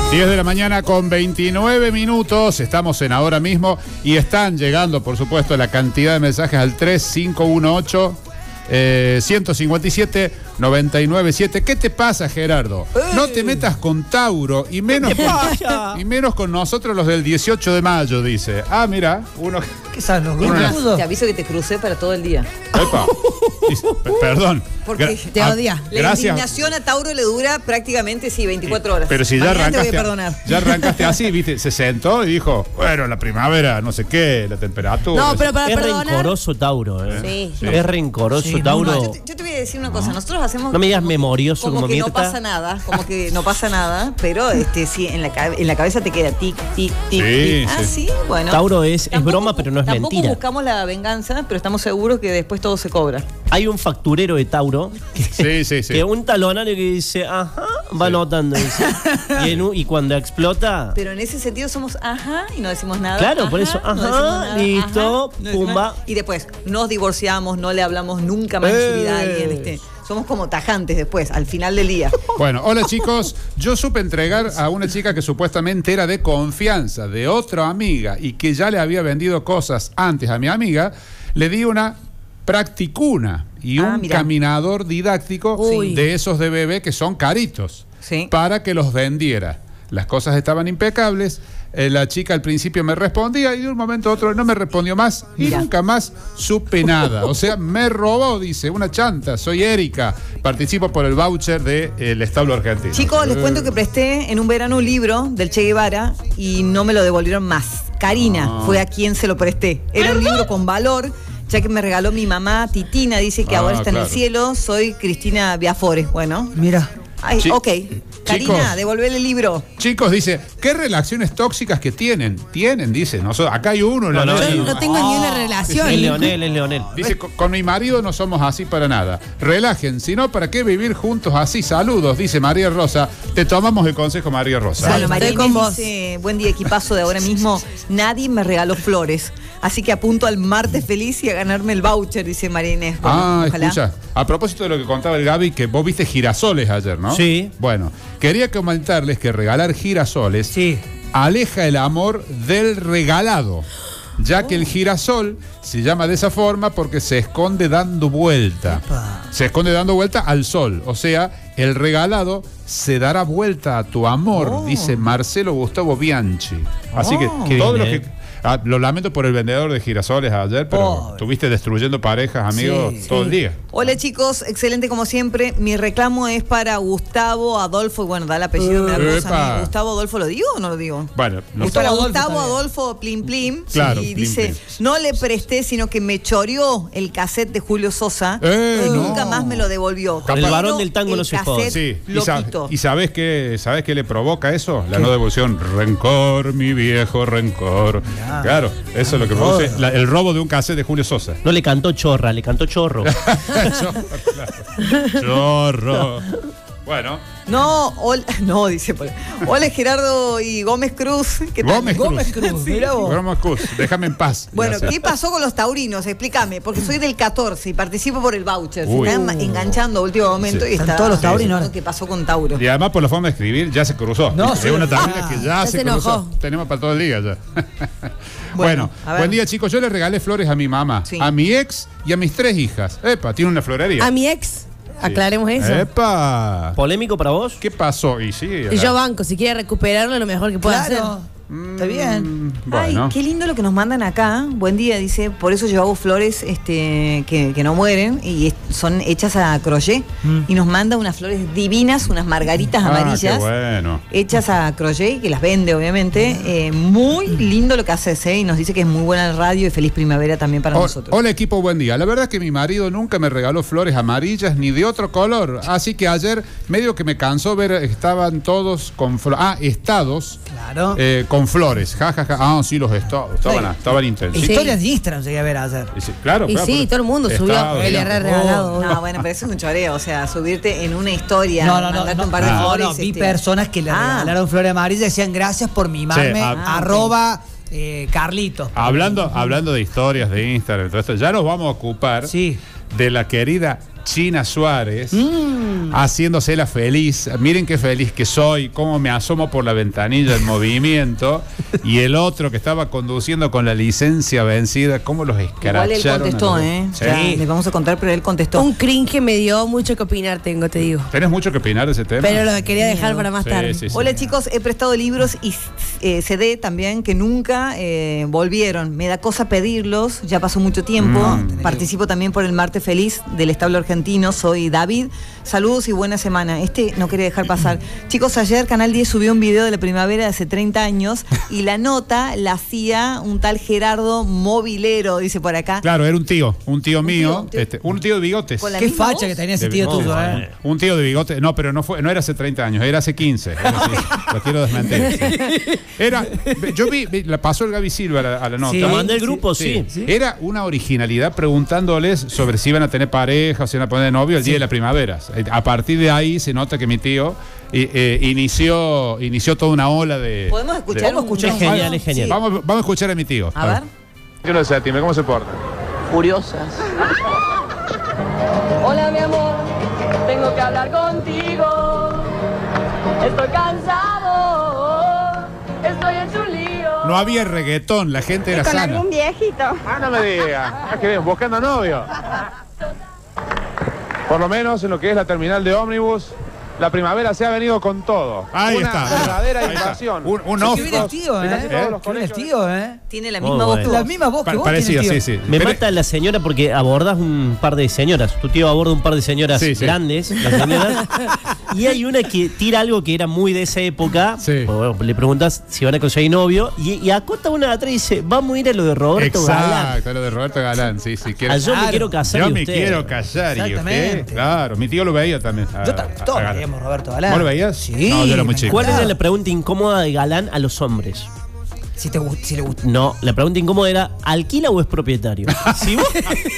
10 de la mañana con 29 minutos, estamos en ahora mismo y están llegando, por supuesto, la cantidad de mensajes al 3518 157 997. ¿Qué te pasa, Gerardo? No te metas con Tauro y menos con nosotros los del 18 de mayo, dice. Ah, mira, uno... ¿Qué sabes los grupos? Te aviso que te crucé para todo el día. Epa. Perdón. Porque te odia. La gracias. indignación a Tauro le dura prácticamente, 24 horas. Pero si ya Mañana te voy a arrancaste, perdonar. ya arrancaste así, ¿viste? Se sentó y dijo, bueno, la primavera, no sé qué, la temperatura. No, pero para Es perdonar... rencoroso Tauro, Sí. Es rencoroso Sí, Tauro. No, yo te voy a decir una cosa. Nosotros hacemos... No me digas memorioso como como que no Mirta. pasa nada, como que no pasa nada, pero sí, en la cabeza te queda tic, tic, tic, Sí, tic. Ah, sí. sí, bueno. Tauro es broma, pero no es tampoco mentira. buscamos la venganza, pero estamos seguros que después todo se cobra. Hay un facturero de Tauro Sí. que un talonario que dice, ajá, va anotando. Dice. Y cuando explota... Pero en ese sentido somos ajá y no decimos nada. Claro, por eso, no ajá, decimos nada, listo, ajá, no decimos pumba. nada. Y después nos divorciamos, no le hablamos nunca más en su vida a alguien. Somos como tajantes después, al final del día. Bueno, hola chicos, yo supe entregar a una chica que supuestamente era de confianza de otra amiga y que ya le había vendido cosas antes a mi amiga, le di una practicuna y un mirá. caminador didáctico de esos de bebé que son caritos, para que los vendiera. Las cosas estaban impecables. La chica al principio me respondía y de un momento a otro no me respondió más y nunca más supe nada. O sea, me robó, dice, una chanta. Soy Erika, participo por el voucher del establo argentino. Chicos, les cuento que presté en un verano un libro del Che Guevara y no me lo devolvieron más. Karina fue a quien se lo presté. Era un libro con valor, ya que me regaló mi mamá Titina, dice que ahora está en el cielo. Soy Cristina Biafores. Bueno, mira. Ay, ok. Karina, chicos, devolver el libro. Chicos, dice, ¿qué relaciones tóxicas que tienen? Tienen, dice. Nosotros, acá hay uno. No, Yo no tengo ni una relación. Es Leonel. Dice, con mi marido no somos así para nada. Relajen, si no, ¿para qué vivir juntos así? Saludos, dice María Rosa. Te tomamos el consejo, María Rosa. Bueno, María Estoy con Inés vos. dice, buen día equipazo de ahora mismo. Nadie me regaló flores. Así que apunto al martes feliz y a ganarme el voucher, dice María Inés. Bueno, ojalá. Escucha, a propósito de lo que contaba el Gaby, que vos viste girasoles ayer, ¿no? Sí. Bueno, quería comentarles que regalar girasoles aleja el amor del regalado, ya que el girasol se llama de esa forma porque se esconde dando vuelta. Se esconde dando vuelta al sol, o sea, el regalado se dará vuelta a tu amor, dice Marcelo Gustavo Bianchi. Así que todo lo que... lo lamento por el vendedor de girasoles ayer, pero estuviste destruyendo parejas, amigos, todo el día. Hola chicos, excelente como siempre. Mi reclamo es para Gustavo Adolfo, bueno, da el apellido, me da cosa a mí. Gustavo Adolfo, ¿lo digo o no lo digo? Bueno, no Para Adolfo Gustavo también. Adolfo Plim Plim, Claro, y Plim dice, Plim. no le presté, sino que me choreó el cassette de Julio Sosa y nunca más me lo devolvió. El Pero varón del tango el no se jode. cassette Sí, lo quitó. ¿y sabes qué le provoca eso? La no devolución. Rencor, mi viejo rencor. Claro, eso es lo que produce el robo de un cassette de Julio Sosa. No le cantó chorra, le cantó chorro. Chorro. Bueno. No, dice. Hola Gerardo y Gómez Cruz. ¿Qué tal? Gómez Cruz. Sí. Mirá vos. Gómez Cruz, déjame en paz. Bueno, Gracias. ¿qué pasó con los taurinos? Explícame, porque soy del 14 y participo por el voucher. Uy. Se están enganchando a último momento y Están está todos los taurinos. lo que pasó con Tauro. Y además por la forma de escribir ya se cruzó. No, es sí. una tablita que ya se cruzó. enojó. Tenemos para todo el día ya. Bueno, a ver. buen día chicos. Yo le regalé flores a mi mamá, a mi ex y a mis 3 hijas. Epa, tiene una florería. A mi ex, aclaremos eso. Epa. ¿Polémico para vos? ¿Qué pasó? Y sí. Y yo banco, si quiere recuperarlo, lo mejor que pueda hacer. Está bien. Bueno. Ay, qué lindo lo que nos mandan acá. Buen día, dice. Por eso yo hago flores que no mueren y son hechas a crochet. Y nos manda unas flores divinas, unas margaritas amarillas. Qué bueno. Hechas a crochet, que las vende, obviamente. Muy lindo lo que hace y nos dice que es muy buena el radio y feliz primavera también para nosotros. Hola equipo, buen día. La verdad es que mi marido nunca me regaló flores amarillas ni de otro color. Así que ayer medio que me cansó ver, estaban todos con flores. Estados. Claro. Con flores. Ja, ja, ja. Ah, sí, los estados. Estaban intensos. Sí. Historias de Instagram llegué a ver ayer. Sí, claro, Y claro, sí, pero- todo el mundo subió Estados, el digamos. regalado. No, bueno, pero eso es un choreo, o sea, subirte en una historia, mandarte un par de flores. Vi personas que le regalaron flores amarillas y decían gracias por mimarme, Sí, arroba Carlito. Hablando de historias de Instagram, todo esto, ya nos vamos a ocupar de la querida China Suárez haciéndose la feliz. Miren qué feliz que soy, cómo me asomo por la ventanilla en movimiento. Y el otro que estaba conduciendo con la licencia vencida, cómo los escracharon. Igual él contestó, Sí. Les vamos a contar, pero él contestó. Un cringe me dio mucho que opinar, te digo. ¿Tenés mucho que opinar de ese tema? Pero lo quería dejar para más tarde. Sí. Hola chicos, he prestado libros y CD también que nunca volvieron. Me da cosa pedirlos, ya pasó mucho tiempo. Participo también por el Martes Feliz del Establo Argentino. Soy David. Saludos y buena semana. No quería dejar pasar. Chicos, ayer Canal 10 subió un video de la primavera de hace 30 años y la nota la hacía un tal Gerardo Movilero, dice por acá. Claro, era un tío mío, un tío de bigotes. Qué facha que tenía ese tío tuyo, Un tío de bigotes. No, pero no era hace 30 años, era hace 15. Lo quiero desmentir. Sí. Yo pasó el Gaby Silva a la nota. Sí, lo mandé el grupo, sí. Era una originalidad preguntándoles sobre si iban a tener pareja o si iban a poner novio el día de la primavera. A partir de ahí se nota que mi tío inició toda una ola de... ¿Podemos escuchar? Es genial. Sí. Vamos a escuchar a mi tío. A ver. Yo no sé, dime, ¿cómo se porta? Furiosas. Hola mi amor, tengo que hablar contigo. Estoy cansado, estoy hecho un lío. No había reggaetón, la gente era con sana. algún viejito. No me digas. ¿Qué ven? ¿Buscando novio? Por lo menos en lo que es la terminal de ómnibus, la primavera se ha venido con todo. Ahí Una está. verdadera Ahí está. invasión. Un Qué off. bien el tío, de casi todos los Qué bien el colegios. tío, Tiene la Muy misma voz que bueno. La vos. misma voz que vos. Parecía, tiene el sí. tío. Me Pero- mata la señora porque abordas un par de señoras. Tu tío aborda un par de señoras Sí. grandes, las señoras. Y hay una que tira algo que era muy de esa época. Sí. Pues, bueno, le preguntas si van a conseguir novio. Y acota una de atrás y dice: vamos a ir a lo de Roberto Galán. Exacto, lo de Roberto Galán, sí. Quiero, Yo me quiero casar. yo y me usted. quiero casar y usted. Exactamente. Claro, mi tío lo veía también. Todos Galán. veíamos Roberto Galán. ¿Vos lo veías? Sí. No, yo era muy chico. ¿Cuál era la pregunta incómoda de Galán a los hombres? Si le gusta. No, la pregunta incómoda era: ¿alquila o es propietario? Si vos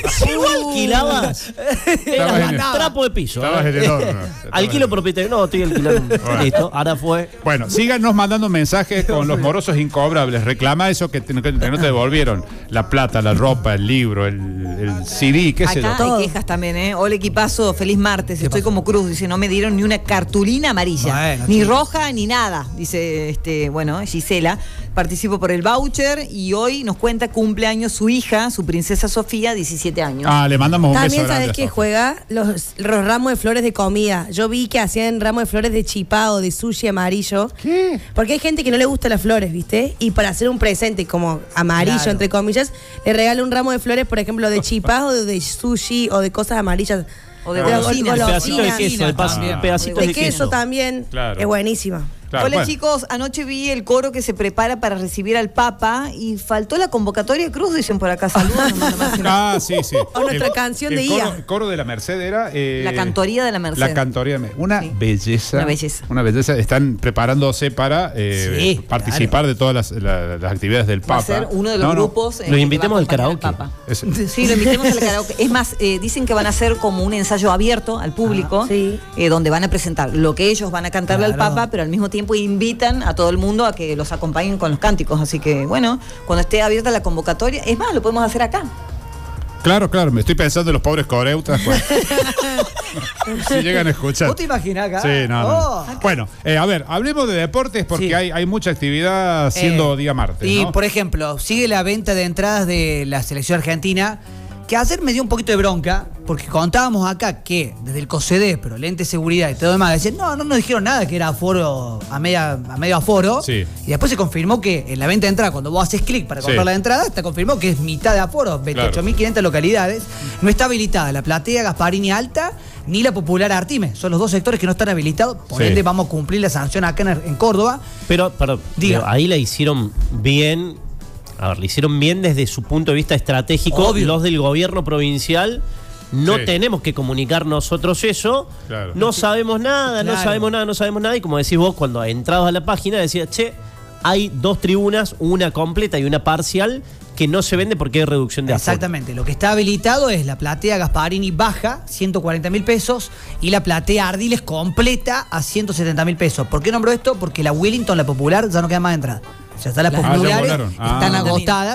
alquilabas, Estabas en era el- trapo de piso. Estabas en el horno. Alquilo propietario. No, estoy alquilando. Bueno. Listo, ahora fue. Bueno, síganos mandando mensajes con los morosos incobrables. Reclama eso que no te devolvieron. La plata, la ropa, el libro, el CD, qué sé yo. Acá hay quejas también, ¿eh? Hola equipazo, feliz martes. Estoy como Cruz, dice, no me dieron ni una cartulina amarilla, Bueno, ni chicos. roja, ni nada. Dice, Gisela. Participo por el voucher y hoy nos cuenta cumpleaños su hija, su princesa Sofía, 17 años. Le mandamos un beso También grande sabes a que Sofi. juega los ramos de flores de comida. Yo vi que hacían ramos de flores de chipá o de sushi amarillo. ¿Qué? Porque hay gente que no le gusta las flores, ¿viste? Y para hacer un presente como amarillo, Claro. entre comillas, le regala un ramo de flores, por ejemplo, de chipá o de sushi o de cosas amarillas. O de De golosinas. El pedacito de golosinas. queso, también. pedacitos De queso también. Claro. Es buenísima. Claro, Hola bueno. chicos, anoche vi el coro que se prepara para recibir al Papa y faltó la convocatoria Cruz, dicen por acá. Saludos. Sí. O nuestra canción de IA. El coro de la Merced era... La cantoría de la Merced. La cantoría de una Sí. belleza. Una belleza. Una belleza. Están preparándose para Sí, participar de todas las actividades del Va Papa. a ser uno de los grupos. Lo invitemos al que va a acompañar karaoke. al Papa. Sí, lo invitemos al karaoke. Es más, dicen que van a hacer como un ensayo abierto al público, sí. donde van a presentar lo que ellos van a cantarle al Claro. Papa, pero al mismo tiempo invitan a todo el mundo a que los acompañen con los cánticos. Así que, bueno, cuando esté abierta la convocatoria, es más, lo podemos hacer acá. Claro, me estoy pensando en los pobres coreutas. Si llegan a escuchar. ¿Vos te imaginás acá? Sí, no. Oh. Bueno, a ver, hablemos de deportes porque Sí. hay mucha actividad siendo día martes. Y ¿no? por ejemplo, sigue la venta de entradas de la selección argentina, que ayer me dio un poquito de bronca, porque contábamos acá que desde el COSEDE, pero lente de seguridad y todo demás, decían, no nos dijeron nada que era aforo a medio aforo. Sí. Y después se confirmó que en la venta de entrada, cuando vos haces clic para comprar Sí. la entrada, te confirmó que es mitad de aforo, 28.500 localidades. No está habilitada la Platea, Gasparini Alta, ni la Popular Artime. Son los dos sectores que no están habilitados, por Sí. ende vamos a cumplir la sanción acá en Córdoba. Pero Diga. ahí la hicieron bien. A ver, le hicieron bien desde su punto de vista estratégico. Obvio. Los del gobierno provincial. No Sí. tenemos que comunicar nosotros eso. Claro. No sabemos nada, Claro. no sabemos nada. Y como decís vos, cuando entrabas a la página, decías, che, hay dos tribunas, una completa y una parcial, que no se vende porque hay reducción de aforo. Exactamente, lo que está habilitado es la Platea Gasparini baja, 140.000 pesos, y la Platea Ardiles completa a 170.000 pesos. ¿Por qué nombro esto? Porque la Wellington, la popular, ya no queda más de entrada. O sea, ya las ya populares volaron. están Ah. agotadas.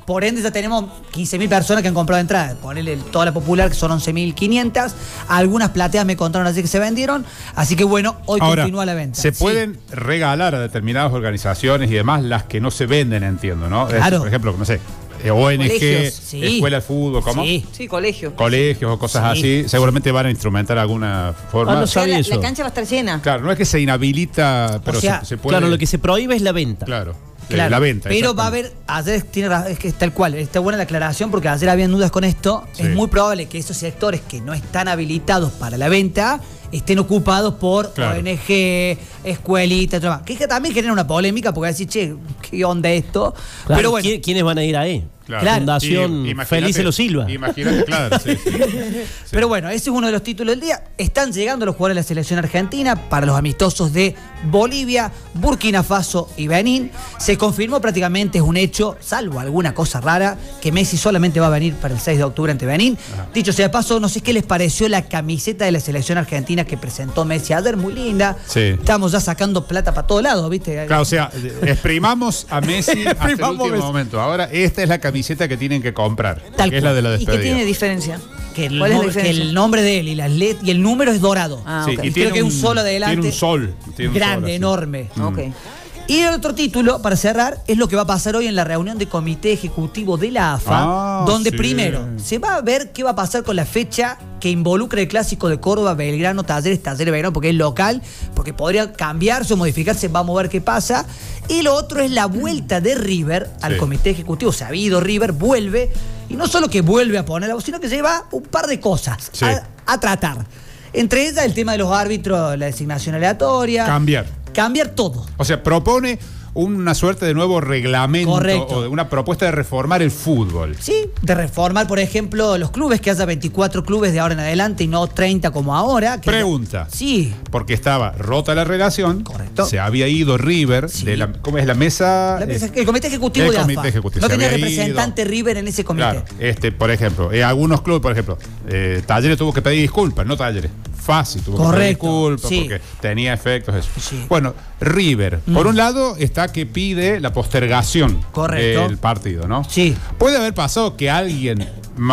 Por ende ya tenemos 15.000 personas que han comprado entradas. Ponele toda la popular, que son 11.500. Algunas plateas me contaron así que se vendieron. Así que bueno, hoy Ahora, continúa la venta. se Sí. pueden regalar a determinadas organizaciones y demás las que no se venden, entiendo, ¿no? Claro. Por ejemplo, no sé, ONG, Colegios, sí. escuela de fútbol, ¿cómo? Sí. Sí, colegio. Colegios o cosas Sí. así, seguramente van a instrumentar alguna forma. Ah, no O sea, sabía la eso. cancha va a estar llena. Claro, no es que se inhabilita, pero sea, se puede. Claro, lo que se prohíbe es la venta. Claro, Claro, la venta. pero va a exactamente. haber, ayer tiene razón, es que es tal cual, está buena la aclaración porque ayer habían dudas con esto. Sí. Es muy probable que esos sectores que no están habilitados para la venta estén ocupados por Claro. ONG, escuelitas, todo más. Que también genera una polémica porque decir, che, ¿qué onda esto? Claro, Pero bueno, ¿quiénes van a ir ahí? Claro. Fundación Y imagínate- Felice Silva. Imagínate, claro, sí, sí. Pero bueno, ese es uno de los títulos del día. Están llegando los jugadores de la selección argentina para los amistosos de Bolivia, Burkina Faso y Benín. Se confirmó prácticamente, es un hecho, salvo alguna cosa rara, que Messi solamente va a venir para el 6 de octubre ante Benín. Dicho sea de paso, no sé qué les pareció la camiseta de la selección argentina que presentó Messi ayer, muy linda. Sí. Estamos ya sacando plata para todos lados, ¿viste? Claro, o sea, exprimamos a Messi hasta el Exprimamos último Messi. momento. Ahora, esta es la camiseta que tienen que comprar. Tal que es la de la ¿Y despedida. qué tiene diferencia? Que el, ¿Cuál es la que diferencia? el nombre de él y y el número es dorado. Ah, Sí, ok. y Creo que hay un sol adelante. Tiene un sol. Tiene un sol Grande, así. enorme. Ok. Y el otro título, para cerrar, es lo que va a pasar hoy en la reunión de comité ejecutivo de la AFA, Ah, donde sí. primero se va a ver qué va a pasar con la fecha que involucra el clásico de Córdoba, Belgrano, Talleres Belgrano, porque es local, porque podría cambiarse o modificarse, vamos a ver qué pasa. Y lo otro es la vuelta de River al Sí. comité ejecutivo. Se ha ido River, vuelve, y no solo que vuelve a poner la voz, sino que lleva un par de cosas Sí. a tratar. Entre ellas el tema de los árbitros, la designación aleatoria. Cambiar todo. O sea, propone una suerte de nuevo reglamento. Correcto. O de una propuesta de reformar el fútbol. Sí, de reformar, por ejemplo, los clubes, que haya 24 clubes de ahora en adelante y no 30 como ahora. Que Pregunta. Sí. Porque estaba rota la relación. Correcto. Se había ido River Sí. de la. ¿Cómo es la mesa? El comité ejecutivo el de comité AFA. ejecutivo. No Se tenía había representante ido. River en ese comité. Claro, por ejemplo, algunos clubes, por ejemplo, Talleres tuvo que pedir disculpas, no Talleres. Fácil, tuvo que pedir Correcto, disculpas sí. porque tenía efectos eso. Sí. Bueno, River, por un lado está que pide la postergación Correcto. del partido, ¿no? Sí. Puede haber pasado que alguien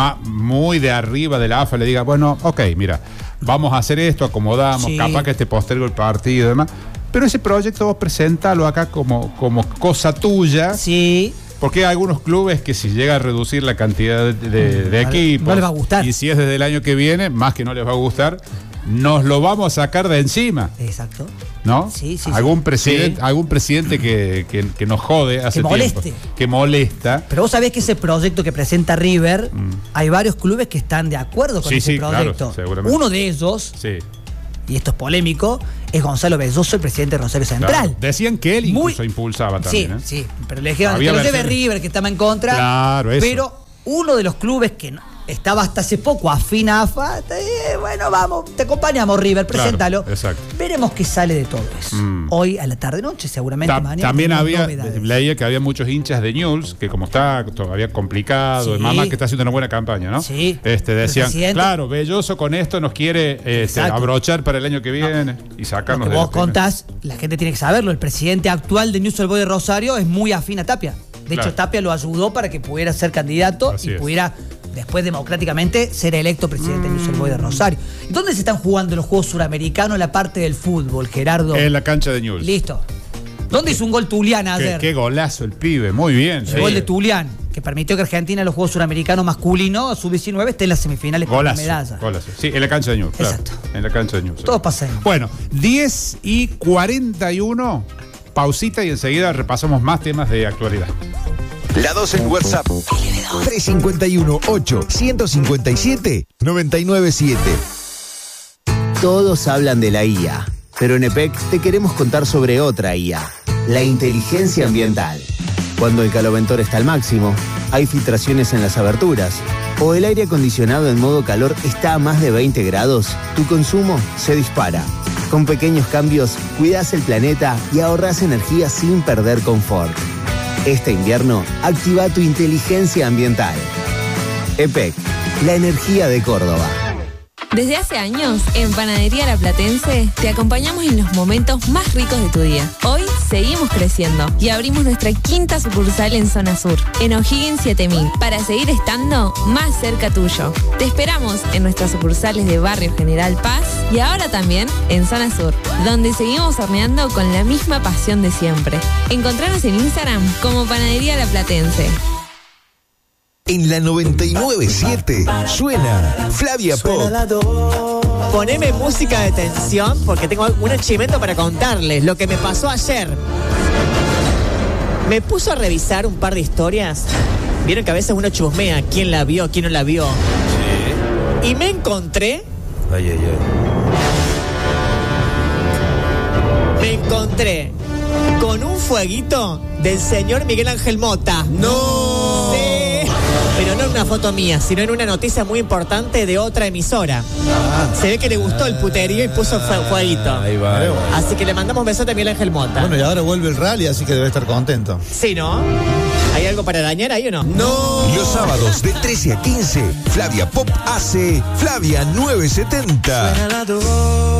muy de arriba de la AFA le diga, bueno, ok, mira, vamos a hacer esto, acomodamos, Sí. capaz que te postergo el partido y demás. Pero ese proyecto vos presentalo acá como cosa tuya. Sí. Porque hay algunos clubes que si llega a reducir la cantidad de equipos. no les va a gustar. Y si es desde el año que viene, más que no les va a gustar, nos lo vamos a sacar de encima. Exacto. ¿No? Sí, sí, algún sí. presidente, algún presidente que nos jode hace Que moleste. tiempo. Que molesta. Pero vos sabés que ese proyecto que presenta River, hay varios clubes que están de acuerdo con Sí, ese sí, claro, proyecto. seguramente. Uno de ellos, Sí. y esto es polémico, es Gonzalo Belloso, el presidente de Rosario claro. Central. Decían que él Muy- incluso impulsaba Sí, también. ¿eh? sí, pero le dijeron Había que lo lleve versiones. River, que estaba en contra. Claro, eso. Pero uno de los clubes que estaba hasta hace poco afín a AFA, bueno, vamos, te acompañamos River, Claro, preséntalo. exacto. Veremos qué sale de todo eso. Hoy a la tarde-noche, seguramente mañana. También tenemos había, novedades. leía que había muchos hinchas de News, que como está todavía complicado, Sí. mamá que está haciendo una buena campaña, ¿no? Sí. Decían, El presidente- claro, Belloso con esto nos quiere Exacto. abrochar para el año que viene y Lo sacarnos que de vos la pena. contás, la gente tiene que saberlo. El presidente actual de News Old Boys de Rosario es muy afín a Tapia. De hecho, Claro. Tapia lo ayudó para que pudiera ser candidato Así y es. pudiera después democráticamente ser electo presidente de News Old Boys de Rosario. ¿Dónde se están jugando los Juegos Suramericanos la parte del fútbol, Gerardo? En la cancha de News. Listo. ¿Dónde hizo un gol Tulián ayer? Qué golazo el pibe, muy bien. El sí. gol de Tulián, que permitió que Argentina en los Juegos Suramericanos masculinos, sub-19, esté en las semifinales con la Golazo, medalla. golazo. Sí, en la cancha de News. Claro. Exacto. En la cancha de News. Todo pasa en- Bueno, 10:41, pausita y enseguida repasamos más temas de actualidad. La 2 en WhatsApp. 351-8-157-997. Todos hablan de la IA, pero en EPEC te queremos contar sobre otra IA, la inteligencia ambiental. Cuando el caloventor está al máximo, hay filtraciones en las aberturas, o el aire acondicionado en modo calor está a más de 20 grados, tu consumo se dispara. Con pequeños cambios, cuidas el planeta y ahorras energía sin perder confort. Este invierno, activa tu inteligencia ambiental. EPEC, la energía de Córdoba. Desde hace años, en Panadería La Platense, te acompañamos en los momentos más ricos de tu día. Hoy seguimos creciendo y abrimos nuestra 5ª sucursal en Zona Sur, en O'Higgins 7000, para seguir estando más cerca tuyo. Te esperamos en nuestras sucursales de Barrio General Paz y ahora también en Zona Sur, donde seguimos horneando con la misma pasión de siempre. Encontranos en Instagram como Panadería La Platense. En la 99.7 suena Flavia Pop. Poneme música de tensión porque tengo un achimento para contarles lo que me pasó ayer. Me puso a revisar un par de historias. Vieron que a veces uno chusmea quién la vio, quién no la vio. Sí. Y me encontré. Me encontré con un fueguito del señor Miguel Ángel Mota. ¡No! Sí. Pero no en una foto mía, sino en una noticia muy importante de otra emisora. Se ve que le gustó el puterío y puso fueguito. Ahí va. Así que le mandamos un besote a Miguel Ángel Mota. Bueno, y ahora vuelve el rally, así que debe estar contento. Sí, ¿no? ¿Hay algo para dañar ahí o no? ¡No! Los sábados de 13 a 15, Flavia Pop hace Flavia 970.